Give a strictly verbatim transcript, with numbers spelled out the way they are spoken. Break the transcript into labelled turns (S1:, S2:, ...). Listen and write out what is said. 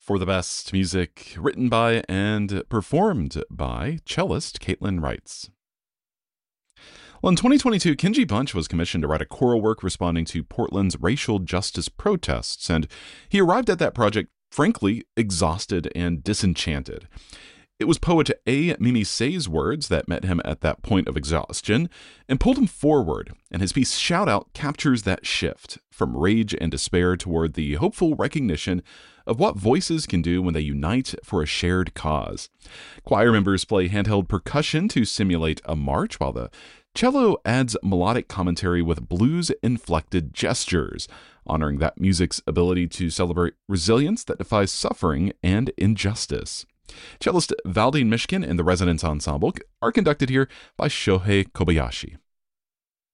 S1: for the best music written by and performed by cellist Caitlin Wrights. Well, in twenty twenty-two, Kenji Bunch was commissioned to write a choral work responding to Portland's racial justice protests, and he arrived at that project, frankly, exhausted and disenchanted. It was poet A. Mimi Say's words that met him at that point of exhaustion and pulled him forward, and his piece Shout Out captures that shift from rage and despair toward the hopeful recognition of what voices can do when they unite for a shared cause. Choir members play handheld percussion to simulate a march, while the cello adds melodic commentary with blues-inflected gestures, honoring that music's ability to celebrate resilience that defies suffering and injustice. Cellist Valdine Mishkin and the Resonance Ensemble are conducted here by Shohei Kobayashi.